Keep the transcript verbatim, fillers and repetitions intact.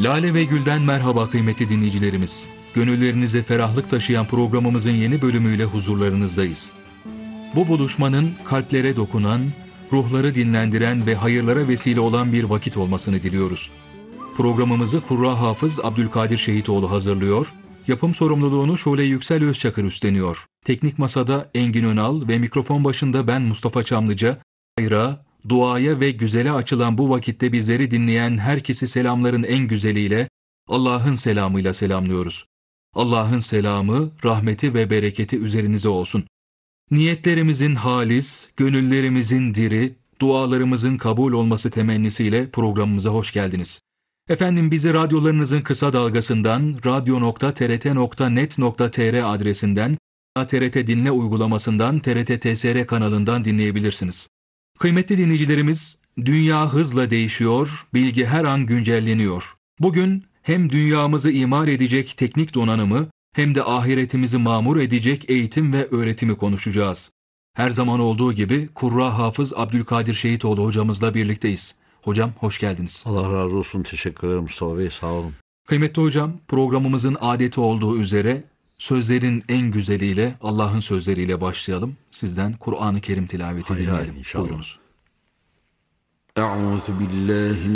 Lale ve Gül'den merhaba kıymetli dinleyicilerimiz. Gönüllerinize ferahlık taşıyan programımızın yeni bölümüyle huzurlarınızdayız. Bu buluşmanın kalplere dokunan, ruhları dinlendiren ve hayırlara vesile olan bir vakit olmasını diliyoruz. Programımızı Kurra Hafız Abdülkadir Şehitoğlu hazırlıyor, yapım sorumluluğunu Şule Yüksel Özçakır üstleniyor. Teknik masada Engin Önal ve mikrofon başında ben Mustafa Çamlıca, hayra, duaya ve güzele açılan bu vakitte bizleri dinleyen herkesi selamların en güzeliyle, Allah'ın selamıyla selamlıyoruz. Allah'ın selamı, rahmeti ve bereketi üzerinize olsun. Niyetlerimizin halis, gönüllerimizin diri, dualarımızın kabul olması temennisiyle programımıza hoş geldiniz. Efendim bizi radyolarınızın kısa dalgasından, radyo nokta t r t nokta net nokta t r adresinden, T R T Dinle uygulamasından, T R T T S R kanalından dinleyebilirsiniz. Kıymetli dinleyicilerimiz, dünya hızla değişiyor, bilgi her an güncelleniyor. Bugün hem dünyamızı imar edecek teknik donanımı, hem de ahiretimizi mamur edecek eğitim ve öğretimi konuşacağız. Her zaman olduğu gibi Kurra Hafız Abdülkadir Şehitoğlu hocamızla birlikteyiz. Hocam hoş geldiniz. Allah razı olsun. Teşekkür ederim Mustafa Bey. Sağ olun. Kıymetli hocam, programımızın adeti olduğu üzere sözlerin en güzeliyle, Allah'ın sözleriyle başlayalım. Sizden Kur'an-ı Kerim tilaveti Hay hay, dinleyelim. inşallah. Buyurunuz. Euzu billahi